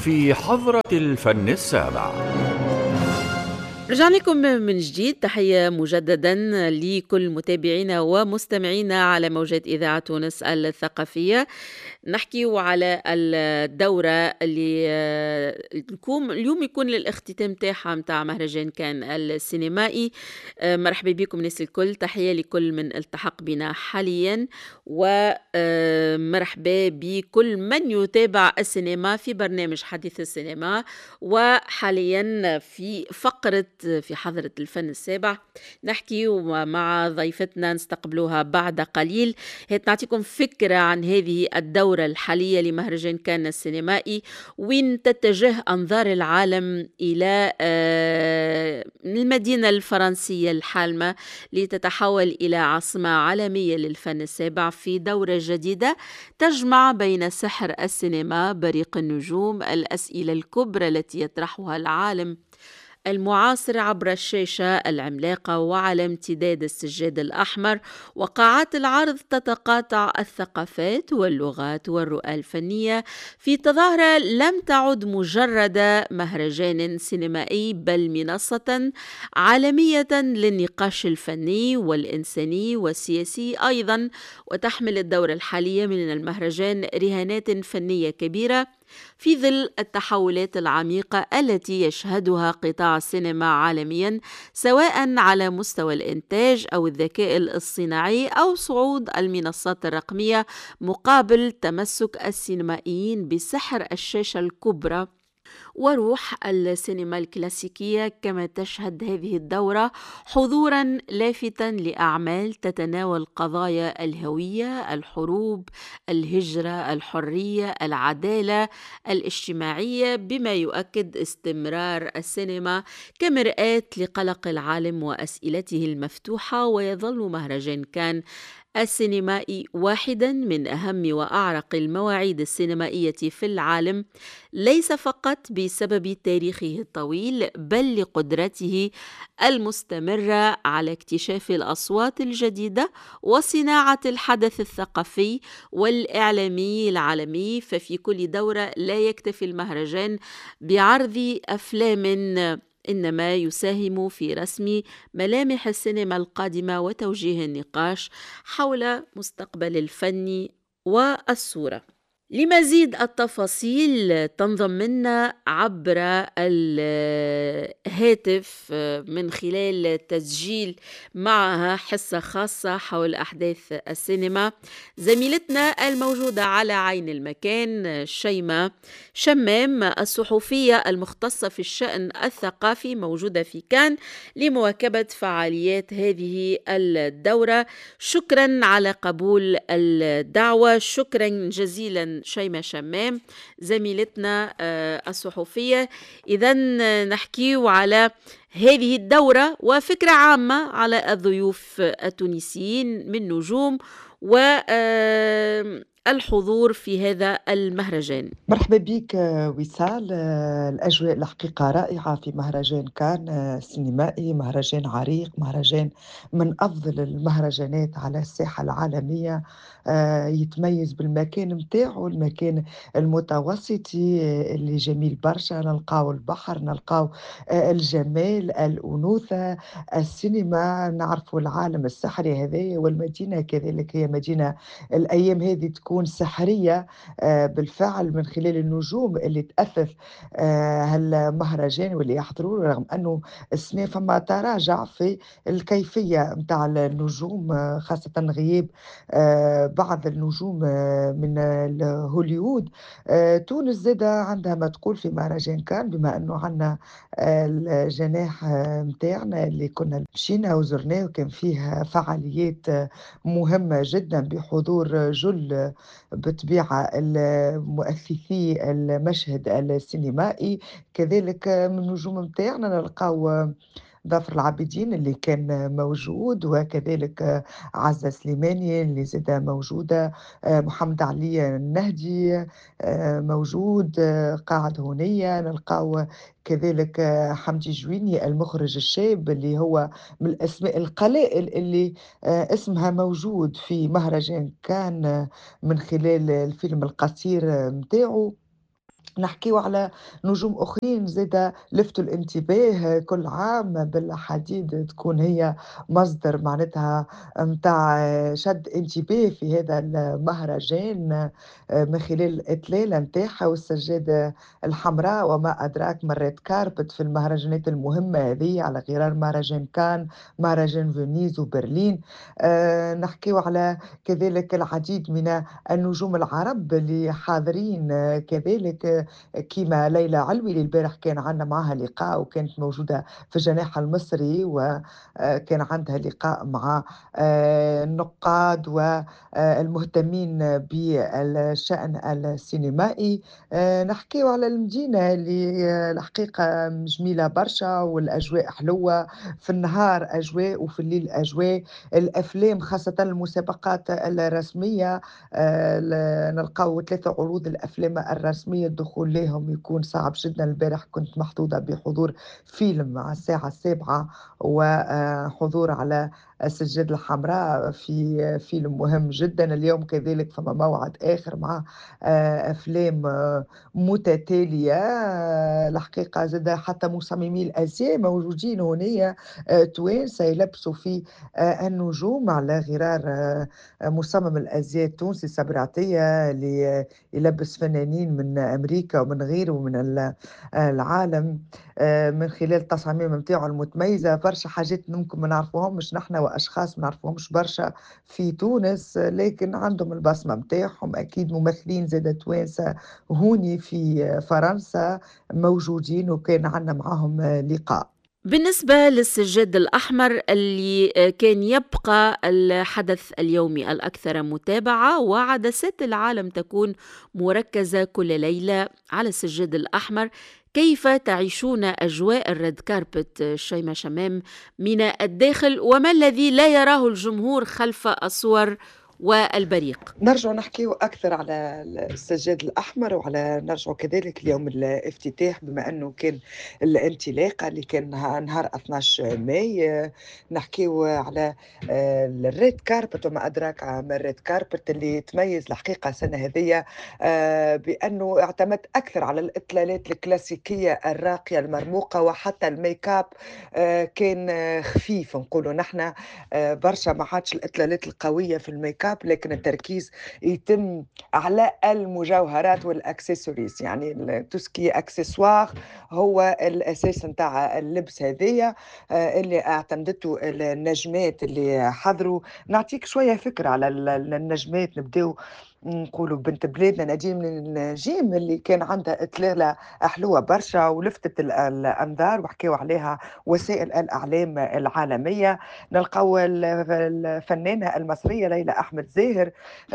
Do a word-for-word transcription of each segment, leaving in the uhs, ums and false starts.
في حضرة الفن السابع. رجعنا لكم من جديد. تحية مجددا لكل متابعينا ومستمعينا على موجات إذاعة تونس الثقافية. نحكي على الدورة اللي آه، نكون اليوم يكون الاختتام تاعها متاع مهرجان كان السينمائي. آه، مرحبا بكم ناس الكل، تحية لكل من التحق بنا حاليا، ومرحبا بكل من يتابع السينما في برنامج حديث السينما، وحاليا في فقرة في حضرة الفن السابع نحكي مع ضيفتنا نستقبلوها بعد قليل. هي نعطيكم فكرة عن هذه الدورة الحالية لمهرجان كان السينمائي، وين تتجه أنظار العالم إلى آه، المدينة الفرنسية الحالمة لتتحول إلى عاصمة عالمية للفن السابع في دورة جديدة تجمع بين سحر السينما، بريق النجوم، الأسئلة الكبرى التي يطرحها العالم المعاصر عبر الشاشة العملاقة وعلى امتداد السجاد الأحمر، وقاعات العرض تتقاطع الثقافات واللغات والرؤى الفنية في تظاهرة لم تعد مجرد مهرجان سينمائي، بل منصة عالمية للنقاش الفني والإنساني والسياسي أيضا. وتحمل الدورة الحالية من المهرجان رهانات فنية كبيرة في ظل التحولات العميقة التي يشهدها قطاع السينما عالميا، سواء على مستوى الإنتاج أو الذكاء الاصطناعي أو صعود المنصات الرقمية، مقابل تمسك السينمائيين بسحر الشاشة الكبرى وروح السينما الكلاسيكية. كما تشهد هذه الدورة حضورا لافتا لأعمال تتناول قضايا الهوية، الحروب، الهجرة، الحرية، العدالة الاجتماعية، بما يؤكد استمرار السينما كمرآة لقلق العالم وأسئلته المفتوحة. ويظل مهرجان كان السينمائي واحدا من أهم وأعرق المواعيد السينمائية في العالم، ليس فقط بسبب تاريخه الطويل، بل لقدرته المستمرة على اكتشاف الأصوات الجديدة وصناعة الحدث الثقافي والإعلامي العالمي. ففي كل دورة لا يكتفي المهرجان بعرض أفلام، إنما يساهم في رسم ملامح السينما القادمة وتوجيه النقاش حول مستقبل الفن والصورة. لمزيد التفاصيل تنضم منا عبر الهاتف من خلال تسجيل معها حصة خاصة حول أحداث السينما زميلتنا الموجودة على عين المكان شيماء شمام، الصحفية المختصة في الشأن الثقافي، موجودة في كان لمواكبة فعاليات هذه الدورة. شكرا على قبول الدعوة، شكرا جزيلا شيماء شمام زميلتنا آه، الصحفية. إذن نحكي على هذه الدورة وفكرة عامة على الضيوف التونسيين من نجوم والحضور في هذا المهرجان. مرحبا بك آه، وصال. آه، الأجواء الحقيقة رائعة في مهرجان كان آه، السينمائي، مهرجان عريق، مهرجان من أفضل المهرجانات على الساحة العالمية. آه، يتميز بالمكان متاعه، المكان المتوسطي آه، اللي جميل برشا. نلقاو البحر، نلقاو آه، الجمال، الأنوثة، السينما، نعرفوا العالم السحري هذايا. والمدينة كذلك هي مدينة الأيام هذه تكون سحرية آه، بالفعل، من خلال النجوم اللي تأثث آه، هالمهرجان واللي يحضروا، رغم أنه السنة فما تراجع في الكيفية متاع النجوم، آه، خاصة غياب آه، بعض النجوم آه، من ال- هوليوود. آه، تونس زادة عندها ما تقول في مهرجان كان، بما أنه عندنا آه، الجناح آه، متاعنا اللي كنا مشينا وزرناه، وكان فيه فعاليات آه، مهمة جدا بحضور جل بالطبيعة المؤسسي المشهد السينمائي. كذلك من النجوم متاعنا نلقاو ظافر العابدين اللي كان موجود، وكذلك عزة سليماني اللي زاد موجودة، آه، محمد علي النهدي آه، موجود، آه، قاعد هونية. نلقاو كذلك آه، حمدي جويني المخرج الشاب اللي هو من الأسماء القلائل اللي آه، اسمها موجود في مهرجان كان آه، من خلال الفيلم القصير متاعو. نحكيو على نجوم أخرين زادا لفتوا الانتباه كل عام بالحديد تكون هي مصدر معناتها متاع شد انتباه في هذا المهرجان آه، من خلال الإطلالة متاعها والسجادة الحمراء وما أدراك مرات كاربت في المهرجانات المهمة هذه على غرار مهرجان كان مهرجان فينيز وبرلين. آه، نحكيو على كذلك العديد من النجوم العرب اللي حاضرين آه، كذلك كيما ليلى علوي اللي البارح كان عندنا معاها لقاء وكانت موجودة في الجناح المصري وكان عندها لقاء مع آه، النقاد والمهتمين بالشأن السينمائي. آه، نحكيو على المدينة اللي آه، الحقيقة جميلة برشا والأجواء حلوة في النهار أجواء وفي الليل أجواء. الأفلام خاصة المسابقات الرسمية آآ ل نلقاو ثلاثة عروض الأفلام الرسمية الدخول ليهم يكون صعب جدًا، البارح كنت محظوظة بحضور فيلم على الساعة السابعة وآآ حضور على السجادة الحمراء في فيلم مهم جدًا، اليوم كذلك فما موعد آخر مع آآ أفلام آه، متتالية. آه، الحقيقة زادة حتى مصممي الأزياء موجودين هنايا آآ توانسة يلبسوا في آآ النجوم على غرار آه، مصمم الأزياء التونسي صبري عطية اللي يلبس فنانين من أمريكا ومن غيره من ال- العالم آه، من خلال التصاميم متاعه المتميزة برشا حاجات ممكن ما نعرفوهمش نحن وأشخاص ما نعرفوهمش برشا في تونس آه، لكن عندهم البصمة متاعهم أكيد ممثلين زادة توانسة هوني في فرنسا موجودين وكان عندنا معاهم آه، لقاء. بالنسبة للسجاد الأحمر اللي آه، كان يبقى الحدث اليومي الأكثر متابعة وعدسات العالم تكون مركزة كل ليلة على السجاد الأحمر، كيف تعيشون أجواء الريد كاربت آه، شيماء شمام من الداخل، وما الذي لا يراه الجمهور خلف الصور والبريق؟ نرجعوا نحكيو أكثر على ال السجاد الأحمر، وعلى نرجعوا كذلك ليوم الافتتاح بما أنه كان الانطلاقة اللي كان نها نهار اثناشر ماي. نحكيو على آآ الred carpet وما أدراك ما الred carpet اللي تميز الحقيقة السنة هذية آآ بأنه اعتمد أكثر على الإطلالات الكلاسيكية الراقية المرموقة، وحتى الmakeup آآ كان آه، خفيف نقولوا نحن. آآ برشا ما عادش الإطلالات القوية في الmakeup لكن التركيز يتم على المجوهرات والaccessories يعني ال tout ce qui est accessoire هو الأساس نتاع اللبس هذية آآ اللي اعتمدته ال النجمات اللي حضروا. نعطيك شوية فكرة على ال ال النجمات نبداو نقولوا بنت بلادنا نادين من النجيم اللي كان عندها إطلالة حلوة برشا ولفتت ال الأنظار وحكاو عليها وسائل الإعلام العالمية. نلقاو ال الفنانة المصرية ليلى أحمد زاهر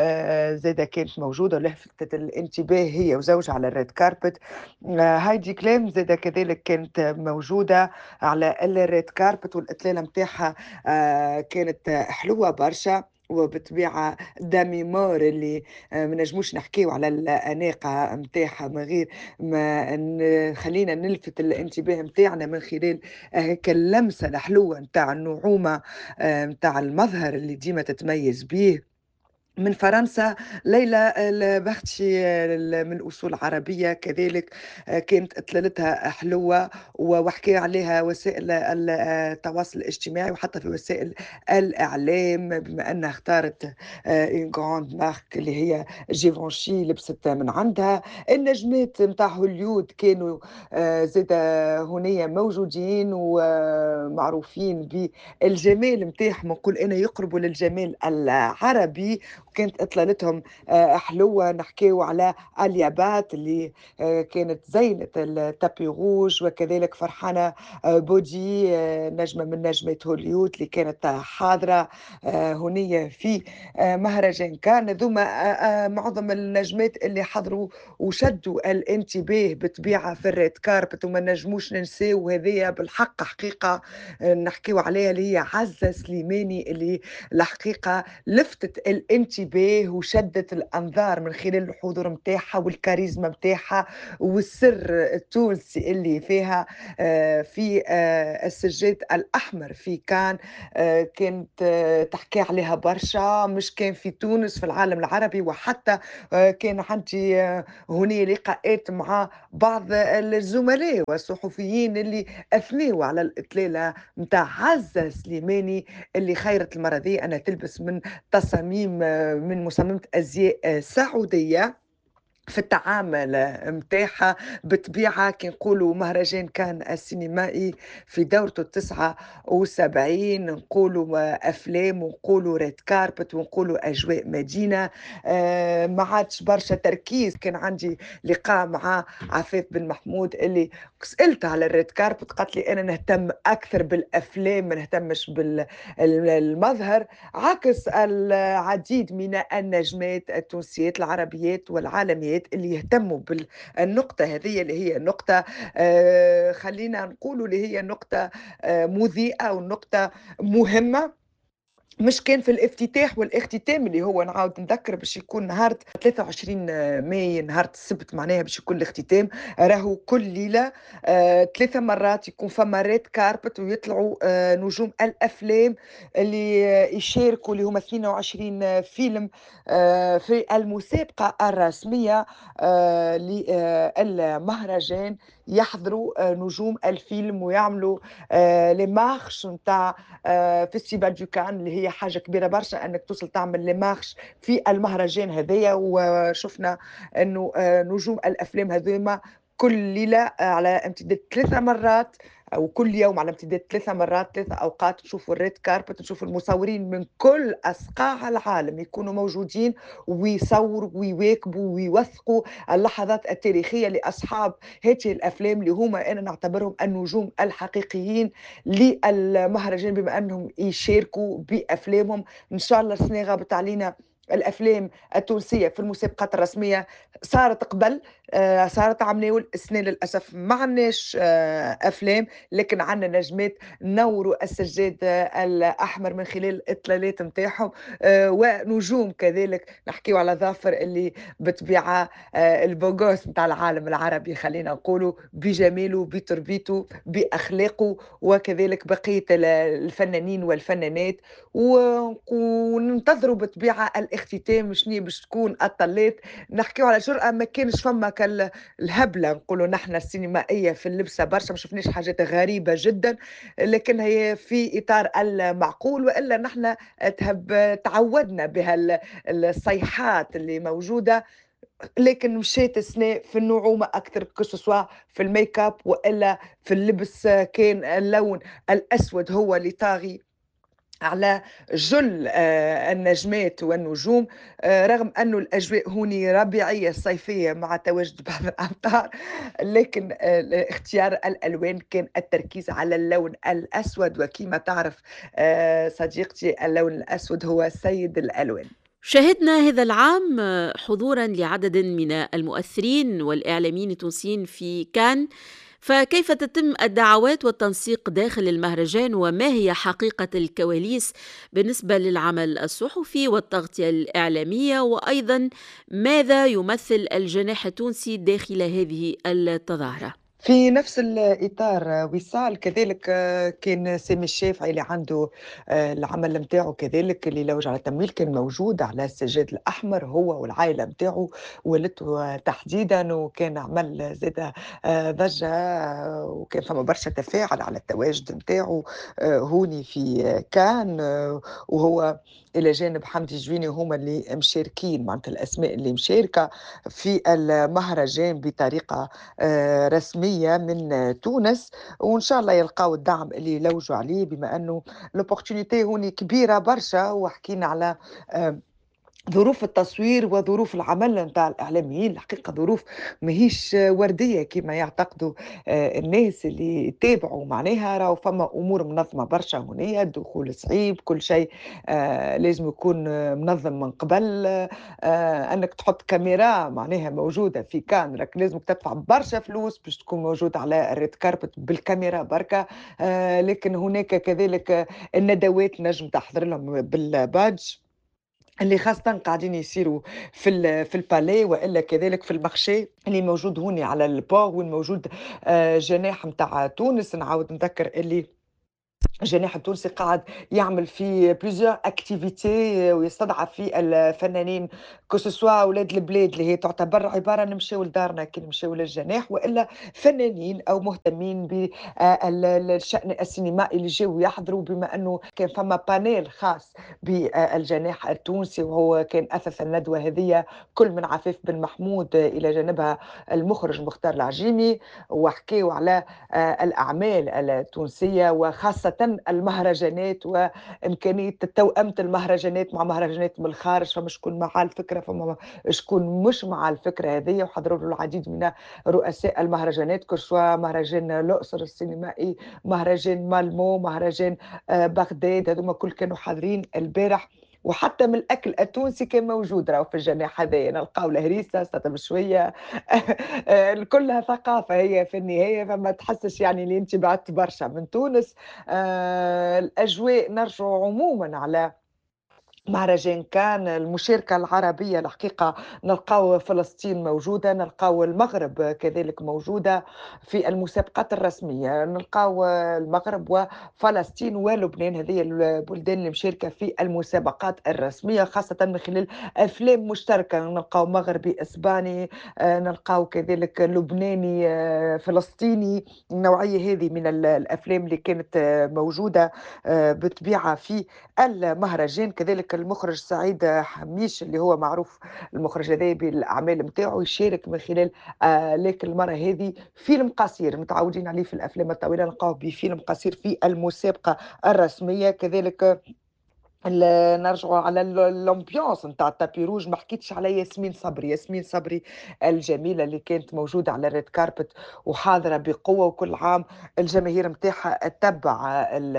آآ زادة كانت موجودة ولفتت الانتباه هي وزوجها على الred carpet. آآ هايدي كلام زادة كذلك كانت موجودة على الred carpet والإطلالة متاعها آآ كانت حلوة برشا. وبالطبيعة دامي مور اللي آآ ما نجموش نحكيو على الأناقة متاعها من غير ما ن خلّينا نلفت الانتباه متاعنا من خلال هيك اللمسة الحلوة متاع النعومة آآ متاع المظهر اللي ديما تتميز بيه. من فرنسا ليلى البختشي ال من أصول عربية كذلك آآ كانت إطلالتها حلوة و وحكى عليها وسائل ال التواصل الاجتماعي وحتى في وسائل الإعلام بما أنها اختارت آآ une grande marque اللي هي Givenchy لبست من عندها. النجمات متاع هوليود كانوا آآ زادة هُنية موجودين ومعروفين بالجمال متاعهم نقول أنا يقربوا للجمال العربي. وكانت إطلالتهم آآ حلوة. نحكيو على عليا بات اللي آآ كانت زينت التابي روج وكذلك فرحانة آآ بودي آآ نجمة من نجمات هوليود اللي كانت حاضرة آآ هنية في آآ مهرجان كان. هذوما آآ آآ معظم النجمات اللي حضروا وشدوا الانتباه بالطبيعة في الred carpet وما نجموش ننساو هذيا بالحق حقيقة آآ نحكيو عليها اللي هي عزة سليماني اللي الحقيقة لفتت الانتباه الانتباه وشدت الأنظار من خلال الحضور متاعها والكاريزما متاعها والسر التونسي اللي فيها آآ في آآ السجاد الأحمر في كان آآ كانت آه، تحكي عليها برشا، مش كان في تونس، في العالم العربي، وحتى آآ كان عندي آه، هنا لقاءات مع بعض الزملاء والصحفيين اللي أثنوا على الإطلالة متاع عزة سليماني اللي خيرت المرة دي أنها تلبس من تصاميم آه، من مصممة أزياء آه، سعودية في التعامل متاعها بالطبيعة كي نقولوا مهرجان كان السينمائي في دورته التسعة وسبعين نقولوا أفلام ونقولوا ريد كاربت ونقولوا أجواء مدينة آه، ما عادش برشا تركيز. كان عندي لقاء مع عفاف بن محمود اللي سألت على الريد كاربت قالت لي أنا نهتم أكثر بالأفلام ما نهتمش بالمظهر، عكس العديد من النجمات التونسيات العربيات والعالميات اللي يهتموا بالنقطة هذه اللي هي نقطة آه، خلينا نقولوا اللي هي نقطة آه، مذيئة ونقطة مهمة، مش كان في الافتتاح والاختتام اللي هو نعاود نذكر باش يكون نهار ثلاثة وعشرين ماي نهار السبت معناها باش يكون الاختتام. راهو كل ليلة آه، ثلاثة مرات يكون فما ريد كاربت ويطلعوا آه، نجوم الأفلام اللي آه، يشاركوا اللي هما اثنين وعشرين فيلم آه، في المسابقة الرسمية آه، للمهرجان. يحضروا آه، نجوم الفيلم ويعملوا آه، لي مارش نتاع آه، فيستيفال دو كان اللي هي حاجة كبيرة برشا أنك توصل تعمل لي مارش في المهرجان هذايا. وشفنا أنه آه، نجوم الأفلام هذوما كل ليلة آه، على امتداد ثلاثة مرات أو كل يوم على امتداد ثلاثة مرات ثلاثة أوقات نشوفوا الريد كاربت، نشوفوا المصورين من كل أصقاع العالم يكونوا موجودين ويصوروا ويواكبوا ويوثقوا اللحظات التاريخية لأصحاب هذه الأفلام اللي هما أنا نعتبرهم النجوم الحقيقيين للمهرجان بما أنهم يشاركوا بأفلامهم. إن شاء الله السنة غابت علينا الأفلام التونسية في المسابقات الرسمية، صارت قبل آه، صارت عمناول السنة للأسف ما عندناش آه، أفلام، لكن عندنا نجمات نوروا السجاد آه، الأحمر من خلال الإطلالات متاعهم آه، ونجوم كذلك. نحكيو على ظافر اللي بطبيعة آه، البوغوس متاع العالم العربي خلينا نقولوا بجماله بتربيته بأخلاقه، وكذلك بقية ال- الفنانين والفنانات و- وننتظروا بالطبيعة الاختتام شنو باش تكون الطلات. نحكيو على جرأة ما كانش فما كالهبلة نقولوا نحن السينمائية في اللبسة برشا، ما شفناش حاجات غريبة جدا، لكن هي في إطار المعقول، وإلا نحن تهب تعودنا بها الصيحات اللي موجودة. لكن مشيت السنة في النعومة أكثر كسوسوا في الميك اب وإلا في اللبس كان اللون الأسود هو اللي طاغي على جل آه، النجمات والنجوم آه، رغم أنه الأجواء هوني ربيعية صيفية مع تواجد بعض الأمطار، لكن آه، اختيار الألوان كان التركيز على اللون الأسود، وكما تعرف آه، صديقتي اللون الأسود هو سيد الألوان. شهدنا هذا العام آه، حضورا لعدد من المؤثرين والإعلاميين التونسيين في كان، فكيف تتم الدعوات والتنسيق داخل المهرجان وما هي حقيقة الكواليس بالنسبة للعمل الصحفي والتغطية الإعلامية، وأيضا ماذا يمثل الجناح التونسي داخل هذه التظاهرة؟ في نفس الإطار وصال كذلك آه، كان سامي الشافعي اللي عنده آه، العمل متاعه كذلك اللي لوج على التمويل كان موجود على السجاد الأحمر هو والعائلة متاعه والدته تحديدا، وكان عمل زاد آه، ضجة آه، وكان فما برشا تفاعل على التواجد متاعه آه، هوني في آه، كان آه، وهو إلى جانب حمدي جويني هما اللي مشاركين معناتها الأسماء اللي مشاركة في المهرجان بطريقة آه، رسمية من آه، تونس، وإن شاء الله يلقاو الدعم اللي يلوجوا عليه بما أنه لوبورتونيتي هوني كبيرة برشا. وحكينا على آه، ظروف التصوير وظروف العمل نتاع الإعلاميين، الحقيقة ظروف ماهيش وردية كما يعتقدوا آه، الناس اللي يتابعوا معناها. راهو فما أمور منظمة برشا هنايا، الدخول صعيب كل شيء آه، لازم يكون آه، منظم من قبل آه، أنك تحط كاميرا معناها موجودة في كان راك لازم تدفع برشا فلوس باش تكون موجود على الريد كاربت بالكاميرا بركة آه، لكن هناك كذلك آه، الندوات نجم تحضر لهم بالبادج اللي خاصةً قاعدين يصيروا في ال في الباليه وإلا كذلك في المارشي اللي موجود هوني على البور وين موجود آآ جناح متاع تونس. نعاود نذكّر اللي الجناح التونسي قاعد يعمل في plusieurs activités ويستضعف فيه الفنانين que ce soit أولاد البلاد اللي هي تعتبر عبارة نمشيو لدارنا كي نمشيو للجناح، وإلا فنانين أو مهتمين ب آآ ال ال الشأن السينمائي اللي جاوا يحضروا، بما إنه كان فما panel خاص بالجناح التونسي، وهو كان أثَث الندوة هذية كل من عفاف بن محمود إلى جانبها المخرج مختار العجيمي، وحكاو على آآ الأعمال التونسية وخاصةً المهرجانات وإمكانية توأمة المهرجانات مع مهرجانات من الخارج. فما شكون مع الفكرة، فما شكون مش مع الفكرة هذية، وحضروا له العديد من رؤساء المهرجانات كل سوا مهرجان الأقصر السينمائي، مهرجان مالمو، مهرجان آآ بغداد، هاذوما الكل كانوا حاضرين البارح. وحتى من الأكل التونسي كان موجود راهو في الجناح هذايا، نلقاو الهريسة، سلطة بالشوية آآ كلها ثقافة هي في النهاية، فما تحسّش يعني اللي أنتِ بعدتِ برشا من تونس. آآ الأجواء نرجعوا عمومًا على مهرجان كان، المشاركة العربية الحقيقة نلقاو فلسطين موجودة، نلقاو المغرب كذلك موجودة في المسابقات الرسمية، نلقاو المغرب وفلسطين ولبنان، هذه البلدان اللي مشاركة في المسابقات الرسمية خاصة من خلال أفلام مشتركة، نلقاو مغربي إسباني، آه، نلقاو كذلك لبناني، آه، فلسطيني. النوعية هذه من ال- الأفلام اللي كانت آه، موجودة آه، بالطبيعة في المهرجان. كذلك المخرج سعيد حميش اللي هو معروف المخرج هذا بالأعمال متاعه يشارك من خلال آه لكن المرة هذه فيلم قصير، متعودين عليه في الأفلام الطويلة نلقاه بفيلم قصير في المسابقة الرسمية. كذلك ال نرجعوا على ال الambiance نتاع التابي روج، ما حكيتش على ياسمين صبري، ياسمين صبري الجميلة اللي كانت موجودة على الred carpet وحاضرة بقوة، وكل عام الجماهير متاعها تتبع ال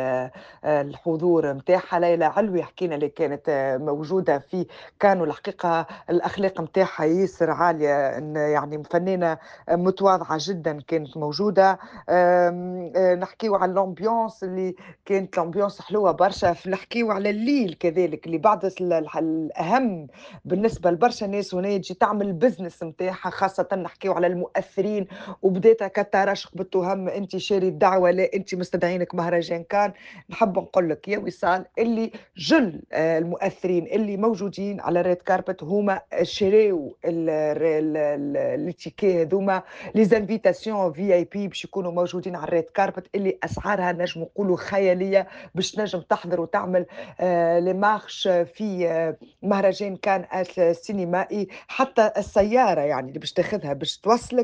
الحضور متاعها. ليلى علوي حكينا اللي كانت موجودة في كانوا الحقيقة الأخلاق متاعها ياسر عالية، إن يعني فنانة متواضعة جدًا كانت موجودة. آمم، آآ نحكيو على الambiance اللي كانت الأمبيونس حلوة برشا، ف نحكيو على الليل كذلك اللي بعد الس الح الأهم بالنسبة لبرشا ناس هنا تجي تعمل الbusiness نتاعها، خاصةً نحكيو على المؤثرين، وبدايتها كالتراشق بالتهم، أنتِ شاري الدعوة، لا أنتِ مستدعينِك مهرجان كان. نحب نقول لك يا وصال اللي جل آآ المؤثرين اللي موجودين على الred carpet هُما شراو ال ر ال ال الticket هاذوما les invitations في آي بي باش يكونوا موجودين على الred carpet اللي أسعارها نجم نقولوا خيالية، باش تنجم تحضر وتعمل آآ les marches في آه، مهرجان كان الس السينمائي. حتى السيارة يعني اللي باش تاخذها باش توصلك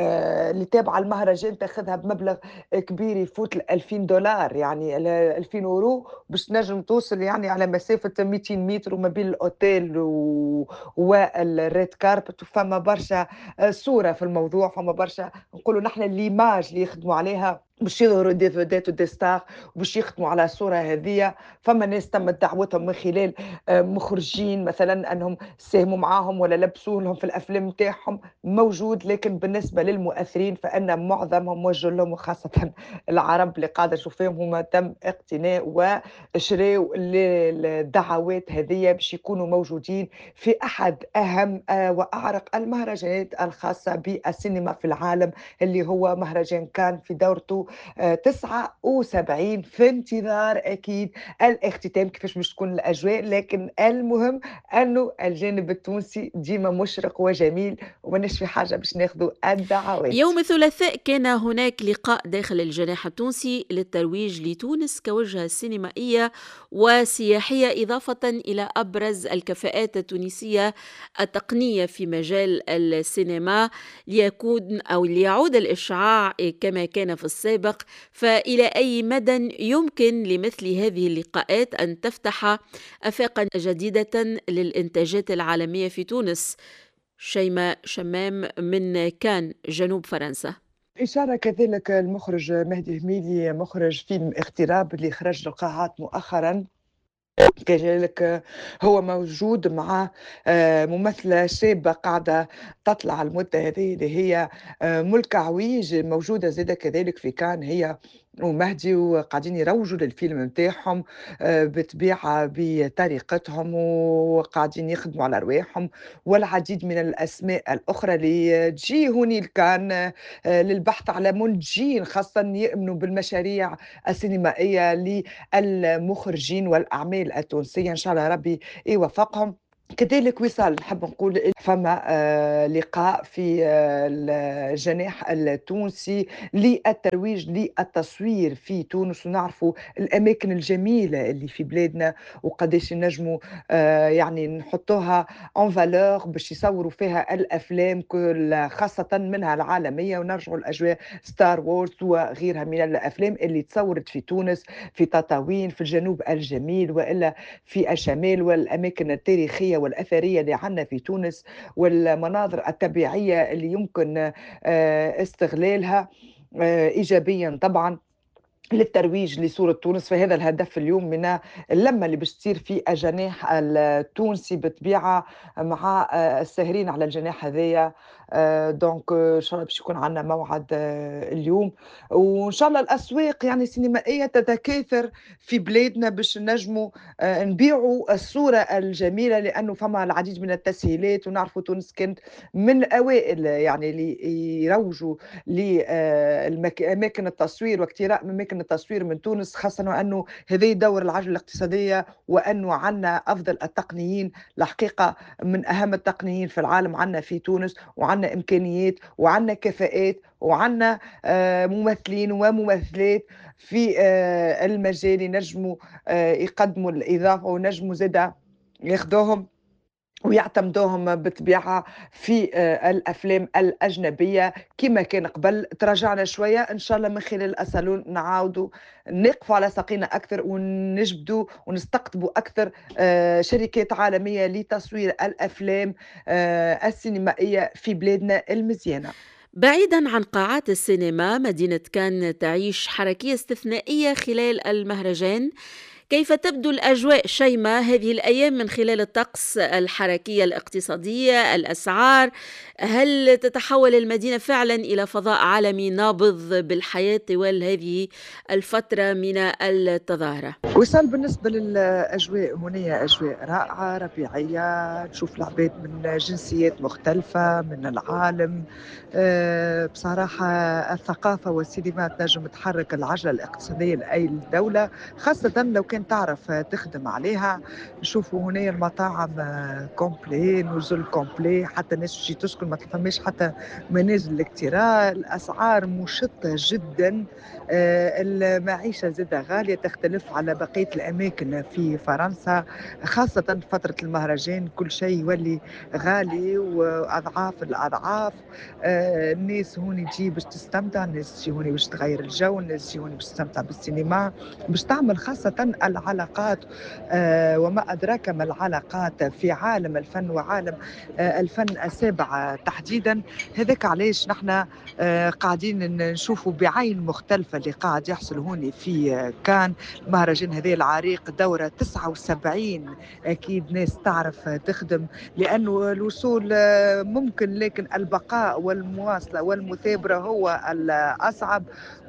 آآ اللي تابعة المهرجان تاخذها بمبلغ كبير يفوت الألفين دولار يعني ال ألفين يورو باش تنجم توصل يعني على مسافة مئتين متر وما بين الأوتيل و والred carpet. وفما برشا آآ صورة في الموضوع، فما برشا نقولوا نحن الإيماج اللي يخدموا عليها باش يظهروا دي vedette ودي star وباش يخدموا على الصورة هذية. فما ناس تمت دعوتهم من خلال آآ مخرجين مثلًا أنهم ساهموا معاهم ولا لبسوا لهم في الأفلام نتاعهم موجود، لكن بالنسبة للمؤثرين فإن معظمهم موجه لهم وخاصةً العرب اللي قاعدة نشوف فيهم هُم تم اقتناء وشراو ال الدعوات هذية باش يكونوا موجودين في أحد أهم آآ وأعرق المهرجانات الخاصة بالسينما في العالم، اللي هو مهرجان كان في دورته آآ تسعة وسبعين في انتظار أكيد الاختتام كيفاش باش تكون الأجواء. لكن المهم أنه الجانب التونسي ديما مشرق وجميل، وماناش في حاجة باش ناخدوا الدعوات. يوم الثلاثاء كان هناك لقاء داخل الجناح التونسي للترويج لتونس كوجهة سينمائية وسياحية، إضافة إلى أبرز الكفاءات التونسية التقنية في مجال السينما، ليكون أو ليعود الإشعاع كما كان في السابق. فإلى أي مدى يمكن لمثل هذه اللقاءات أن تفتح آفاقا جديدة للإنتاجات العالمية في تونس؟ شيماء شمام من كان جنوب فرنسا. إشارة كذلك المخرج مهدي هميدي مخرج فيلم اغتراب اللي خرج للقاعات مؤخرا. كذلك هو موجود مع آه، ممثلة شابة قاعدة تطلع المدة هذه اللي هي آه، ملكة عويج موجودة زيادة كذلك في كان. هي ومهدي وقاعدين يروجوا للفيلم نتاعهم آآ بالطبيعة بطريقتهم، وقاعدين يخدموا على رواحهم، والعديد من الأسماء الأخرى اللي تجي هوني لكان آآ للبحث على منتجين خاصةً يؤمنوا بالمشاريع السينمائية للمخرجين والأعمال التونسية، إن شاء الله ربي يوفقهم. كذلك وصال نحب نقول ال فما آآ لقاء في آه، الجناح التونسي للترويج للتصوير في تونس، ونعرفوا الأماكن الجميلة اللي في بلادنا وقداش نجموا آآ يعني نحطوها en valeur باش يصوروا فيها الأفلام كل خاصةً منها العالمية، ونرجعوا لأجواء Star Wars وغيرها من الأفلام اللي تصورت في تونس، في تطاوين، في الجنوب الجميل، وإلا في الشمال، والأماكن التاريخية والأثرية اللي عندنا في تونس، والمناظر الطبيعية اللي يمكن آآ استغلالها آآ إيجابيًا طبعًا للترويج لصورة تونس، فهذا الهدف اليوم من اللمة اللي باش تصير في الجناح التونسي بالطبيعة مع آآ الساهرين على الجناح هذايا. آآ دونك آه، إن شاء الله باش يكون عندنا موعد آآ اليوم، وإن شاء الله الأسواق يعني السينمائية تتكاثر في بلادنا باش نجموا آآ نبيعوا الصورة الجميلة، لأنه فما العديد من التسهيلات، ونعرفوا تونس كانت من أوائل يعني اللي يروجوا للمك أماكن التصوير واقتراء أماكن التصوير من تونس، خاصةً وأنه هذا يدور العجلة الاقتصادية، وأنه عندنا أفضل التقنيين، الحقيقة من أهم التقنيين في العالم عندنا في تونس، وعندنا إمكانيات وعندنا كفاءات وعندنا آآ ممثلين وممثلات في آآ المجال ينجموا آآ يقدموا الإضافة، ونجموا زادة ياخدوهم ويعتمدوهم بالطبيعة في آآ الأفلام الأجنبية كما كان قبل. تراجعنا شوية، إن شاء الله من خلال الصالون نعاودوا نقفوا على ساقينا أكثر، ونجبدوا ونستقطبوا أكثر آآ شركات عالمية لتصوير الأفلام آآ السينمائية في بلادنا المزيانة. بعيدا عن قاعات السينما، مدينة كان تعيش حركية استثنائية خلال المهرجان. كيف تبدو الأجواء شيماء هذه الأيام من خلال الطقس، الحركية الاقتصادية، الأسعار؟ هل تتحول المدينة فعلا إلى فضاء عالمي نابض بالحياة طوال هذه الفترة من التظاهرة؟ وصل بالنسبة للأجواء هنا أجواء رائعة ربيعية، تشوف العباد من جنسيات مختلفة من العالم. آه، بصراحة الثقافة والسينما تنجم تحرك العجلة الاقتصادية لأي دولة، خاصة لو كان تعرف تخدم عليها. نشوفوا هنا المطاعم آه، كومبلي، نزل كومبلي، حتى الناس تجي تسكن ما تفهمش حتى منازل الاكتراء. الأسعار مشطة جدا. آه، المعيشة زادة غالية، تختلف على بقية الأماكن في فرنسا، خاصة في فترة المهرجان كل شيء يولي غالي وأضعاف الأضعاف. آه، الناس هوني تجي باش تستمتع، الناس تجي هوني باش تغير الجو، الناس تجي هوني باش تستمتع بالسينما، باش تعمل خاصة العلاقات. آه، وما أدراك ما العلاقات في عالم الفن وعالم آه، الفن السابع تحديدا. هذاك علاش نحن آه، قاعدين نشوفوا بعين مختلفة اللي قاعد يحصل هوني في آه، كان. المهرجان هذا العريق دورة تسعة وسبعين، أكيد ناس تعرف آه، تخدم، لأنه الوصول آه، ممكن، لكن البقاء والمواصلة والمثابرة هو الأصعب.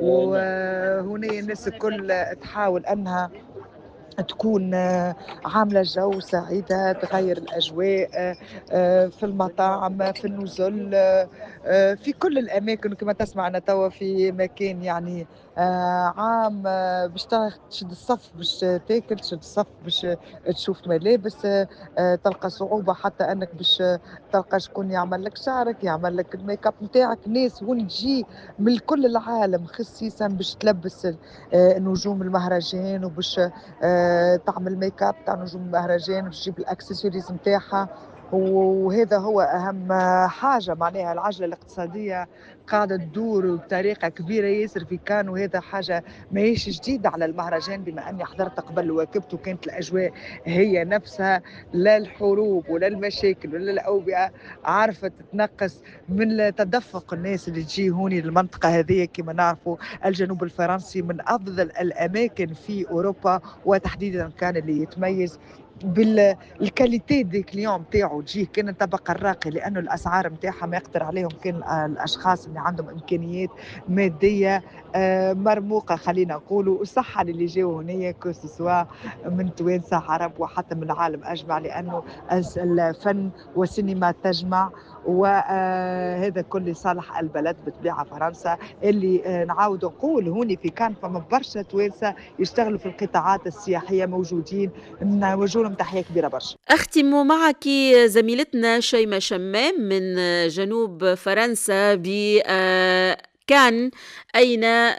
وهنا الناس الكل تحاول أنها تكون آه، عاملة جو سعيدة، تغير الأجواء آه، آه، في المطاعم، في النزل، آه، آه، في كل الأماكن. كما تسمع أنا توا في مكان يعني آه، عام آه، باش تا- تشد الصف باش تاكل، تشد الصف باش تشوف ملابس، آه، آه، تلقى صعوبة حتى أنك باش تلقى شكون يعمل لك شعرك، يعمل لك الميك اب نتاعك. ناس هون تجي من كل العالم خصيصا باش تلبس آه، نجوم المهرجان، وباش آه، تعمل ميك اب تاع نجوم المهرجان، باش تجيب الاكسسوارز نتاعها. وهذا هو اهم حاجه، معناها العجله الاقتصاديه قاعده تدور بطريقه كبيره ياسر في كان، وهذا حاجه ماهيش جديده على المهرجان، بما اني حضرت قبل وواكبت وكانت الاجواء هي نفسها. لا الحروب ولا المشاكل ولا الاوبئه عارفه تتنقص من تدفق الناس اللي تجي هوني للمنطقه هذه. كما نعرفوا الجنوب الفرنسي من افضل الاماكن في اوروبا، وتحديدا كان اللي يتميز بالكاليتي دي كليون نتاعو تجيه كان الطبقة الراقية، لأنه الأسعار نتاعها ما يقدر عليهم كان الأشخاص اللي عندهم إمكانيات مادية آه، مرموقة خلينا نقولوا، وصحة اللي جاوا هنا كو سوا من توانسة عرب وحتى من العالم أجمع، لأنه الس- الفن والسينما تجمع، وهذا كل صالح البلد بطبيعة فرنسا. اللي آه، نعاود نقول هوني في كان فما برشا توانسة يشتغلوا في القطاعات السياحية موجودين، نوجه لهم تحية كبيرة برشا. أختم معك زميلتنا شيماء شمام من جنوب فرنسا ب آه، كان أين